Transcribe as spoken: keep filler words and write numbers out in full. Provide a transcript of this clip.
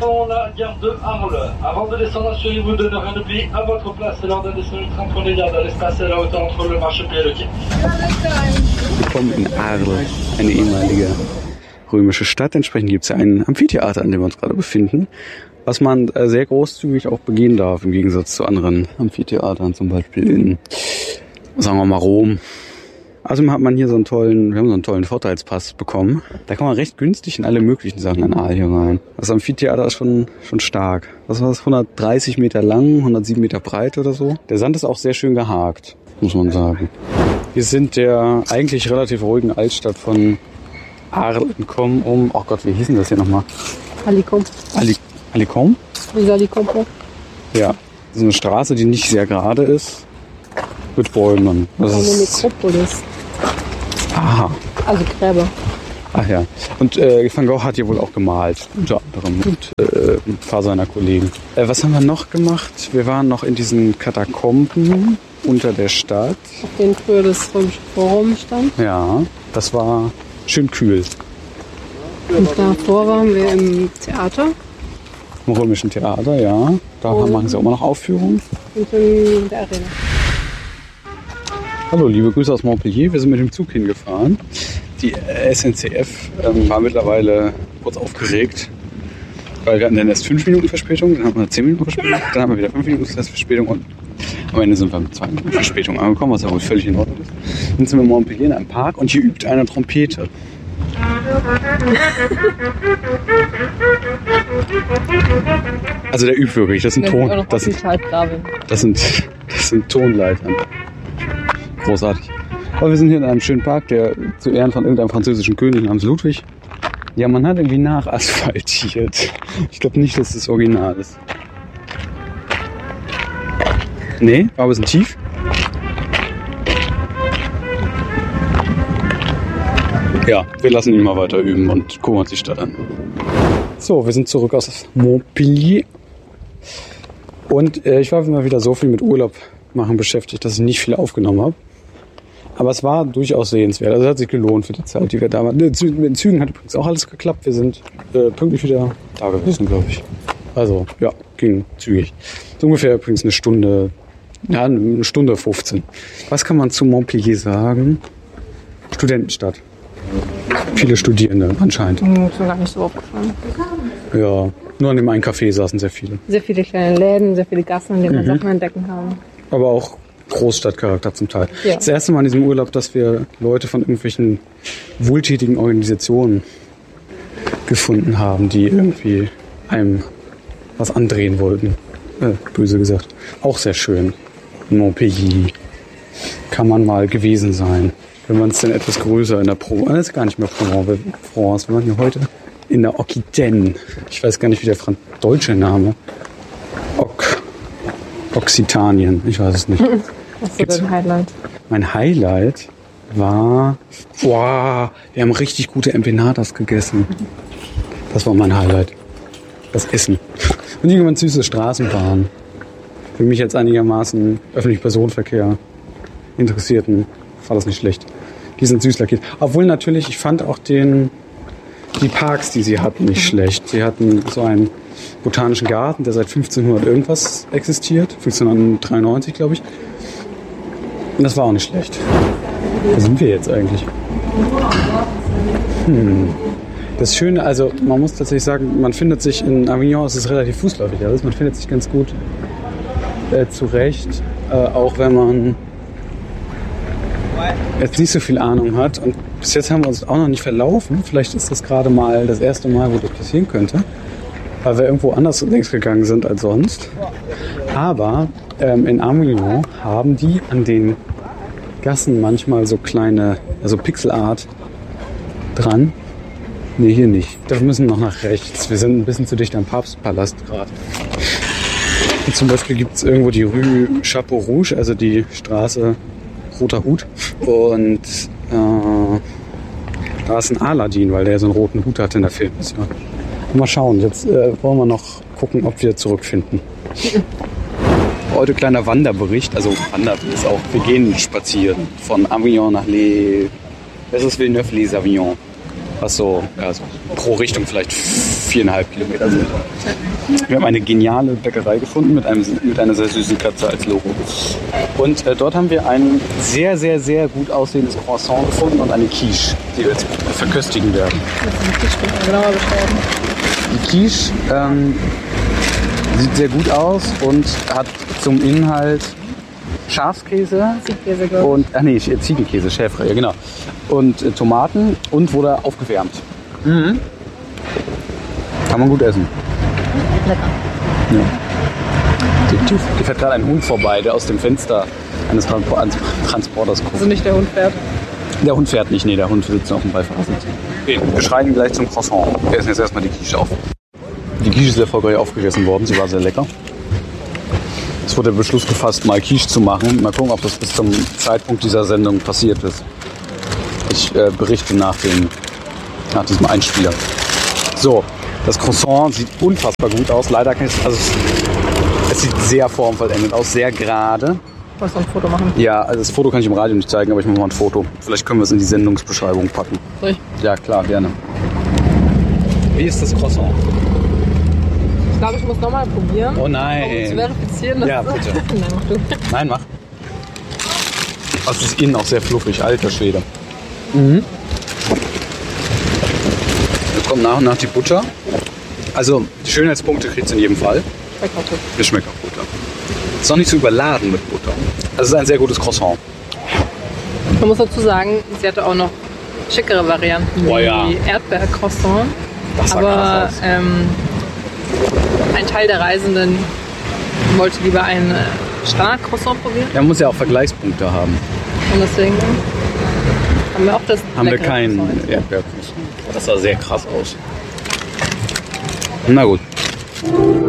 descend la gare de Arles. Avant de descendre, assurez-vous de ne rien oublier à votre place. C'est l'heure de descendre trente Prenez garde à l'espace à la hauteur entre le marchepied et le quai. Willkommen in Arles, eine ehemalige römische Stadt. Entsprechend gibt es ja ein Amphitheater, an dem wir uns gerade befinden, was man äh, sehr großzügig auch begehen darf, im Gegensatz zu anderen Amphitheatern, zum Beispiel in, sagen wir mal, Rom. Also hat man hier so einen tollen, wir haben so einen tollen Vorteilspass bekommen. Da kann man recht günstig in alle möglichen Sachen an Aal hier rein. Das Amphitheater ist schon, schon stark. Was war das? hundertdreißig Meter lang, hundertsieben Meter breit oder so. Der Sand ist auch sehr schön gehakt, muss man sagen. Wir sind der eigentlich relativ ruhigen Altstadt von Arles entkommen um, oh Gott, wie hieß denn das hier nochmal? Alicom. Ali, Alicom? Wie Alicom? Ja, so eine Straße, die nicht sehr gerade ist, mit Bäumen. Das eine ist Nekropolis. Aha. Also Gräber. Ach ja. Und äh, Van Gogh hat hier wohl auch gemalt, unter anderem, und äh, ein paar seiner Kollegen. Äh, was haben wir noch gemacht? Wir waren noch in diesen Katakomben unter der Stadt. Auf denen früher das Römische Forum stand. Ja, das war schön kühl. Und davor waren wir im Theater. Im Römischen Theater, ja. Da Oh. machen sie auch immer noch Aufführungen. Und in der Arena. Hallo, liebe Grüße aus Montpellier. Wir sind mit dem Zug hingefahren. Die S N C F ähm, war mittlerweile kurz aufgeregt, weil wir hatten dann erst fünf Minuten Verspätung, dann hatten wir zehn Minuten Verspätung, dann haben wir wieder fünf Minuten Verspätung und am Ende sind wir mit zwei Minuten Verspätung angekommen, was ja wohl völlig in Ordnung ist. Dann sind wir in Montpellier in einem Park und hier übt eine Trompete. Also der übt wirklich, das sind Ton, das sind, das sind, das sind Tonleitern. Großartig. Aber wir sind hier in einem schönen Park, der zu Ehren von irgendeinem französischen König namens Ludwig. Ja, man hat irgendwie nachasphaltiert. Ich glaube nicht, dass das Original ist. Nee, aber es ist tief. Ja, wir lassen ihn mal weiter üben und gucken uns die Stadt an. So, wir sind zurück aus Montpellier. Und äh, ich war immer wieder so viel mit Urlaub machen beschäftigt, dass ich nicht viel aufgenommen habe. Aber es war durchaus sehenswert. Also es hat sich gelohnt für die Zeit, die wir da waren. Mit den Zügen hat übrigens auch alles geklappt. Wir sind äh, pünktlich wieder da gewesen, glaube ich. Also, ja, ging zügig. So ungefähr übrigens eine Stunde, ja, eine Stunde fünfzehn. Was kann man zu Montpellier sagen? Studentenstadt. Viele Studierende anscheinend. Hm, ist mir gar nicht so aufgefallen. Ja, nur an dem einen Café saßen sehr viele. Sehr viele kleine Läden, sehr viele Gassen, in denen Mhm. man Sachen entdecken kann. Aber auch Großstadtcharakter zum Teil. Ja. Das erste Mal in diesem Urlaub, dass wir Leute von irgendwelchen wohltätigen Organisationen gefunden haben, die irgendwie einem was andrehen wollten. Äh, böse gesagt. Auch sehr schön. In Montpellier kann man mal gewesen sein. Wenn man es denn etwas größer in der Provence, das ist gar nicht mehr Provence, wir waren hier heute in der Occitanie. Ich weiß gar nicht, wie der Franz deutsche Name. Oc Occitanien, ich weiß es nicht. Was ist Gibt's- dein Highlight? Mein Highlight war, wow, wir haben richtig gute Empanadas gegessen. Das war mein Highlight. Das Essen. Und irgendwann süße Straßenbahn. Für mich als einigermaßen öffentlichen Personenverkehr Interessierten war das nicht schlecht. Die sind süß lackiert. Obwohl natürlich, ich fand auch den, die Parks, die sie hatten, nicht schlecht. Sie hatten so einen botanischen Garten, der seit fünfzehnhundert irgendwas existiert. fünfzehnhundertdreiundneunzig, glaube ich. Und das war auch nicht schlecht. Wo sind wir jetzt eigentlich? Hm. Das Schöne, also man muss tatsächlich sagen, man findet sich in Avignon, es ist relativ fußläufig alles, man findet sich ganz gut äh, zurecht, äh, auch wenn man jetzt nicht so viel Ahnung hat. Und bis jetzt haben wir uns auch noch nicht verlaufen. Vielleicht ist das gerade mal das erste Mal, wo das passieren könnte, weil wir irgendwo anders längs gegangen sind als sonst. Aber ähm, in Avignon haben die an den Gassen manchmal so kleine, also Pixelart dran. Ne, hier nicht. Wir müssen noch nach rechts. Wir sind ein bisschen zu dicht am Papstpalast gerade. Und zum Beispiel gibt es irgendwo die Rue Chapeau Rouge, also die Straße Roter Hut. Und äh, da ist ein Aladdin, weil der so einen roten Hut hatte in der Filmmission. Mal schauen, jetzt äh, wollen wir noch gucken, ob wir zurückfinden. Heute kleiner Wanderbericht, also Wandern ist auch, wir gehen spazieren von Avignon nach Les, das ist Villeneuve-les-Avignon. was so, ja, so pro Richtung vielleicht viereinhalb Kilometer sind. Wir haben eine geniale Bäckerei gefunden mit, einem, mit einer sehr süßen Katze als Logo. Und äh, dort haben wir ein sehr, sehr, sehr gut aussehendes Croissant gefunden und eine Quiche, die wir jetzt verköstigen werden. Genauer beschreiben. Die Quiche ähm, sieht sehr gut aus und hat zum Inhalt Schafskäse Ziegenkäse, glaube ich. und, ach nee, Ziegenkäse, Schäfre, ja genau. Und äh, Tomaten und wurde aufgewärmt. Mhm. Kann man gut essen. Lecker. Ja. Hier fährt gerade ein Hund vorbei, der aus dem Fenster eines Transpor- eines Transporters guckt. Also nicht der Hund fährt. Der Hund fährt nicht, nee, der Hund sitzt auf dem Beifahrersitz. Okay, wir schreiten gleich zum Croissant. Wir essen jetzt erstmal die Quiche auf. Die Quiche ist erfolgreich aufgegessen worden, sie war sehr lecker. Es wurde der Beschluss gefasst, mal Quiche zu machen. Mal gucken, ob das bis zum Zeitpunkt dieser Sendung passiert ist. Ich äh, berichte nach, dem, nach diesem Einspieler. So, das Croissant sieht unfassbar gut aus. Leider kann ich also es, es sieht sehr formvollendet aus, sehr gerade. Wolltest du ein Foto machen? Ja, also das Foto kann ich im Radio nicht zeigen, aber ich mache mal ein Foto. Vielleicht können wir es in die Sendungsbeschreibung packen. Soll ich? Ja, klar, gerne. Wie ist das Croissant? Ich glaube, ich muss nochmal probieren. Oh Um zu nein. verifizieren, dass Ja, es- bitte. Nein, mach du. Nein, mach. Also es ist innen auch sehr fluffig, alter Schwede. Mhm. Jetzt kommt nach und nach die Butter. Also die Schönheitspunkte kriegt es in jedem Fall. Schmeckt auch gut. Es schmeckt auch gut. Ja. Ist noch nicht zu überladen mit Butter. Also es ist ein sehr gutes Croissant. Man muss dazu sagen, sie hatte auch noch schickere Varianten, Oh wie ja. Erdbeer-Croissant. Das sah Aber krass aus. ähm, ein Teil der Reisenden wollte lieber ein äh, Standard-Croissant probieren. Man muss ja auch Vergleichspunkte haben. Und deswegen haben wir auch das Haben wir leckere keinen Croissant. Erdbeerkuchen. Das sah sehr krass aus. Na gut.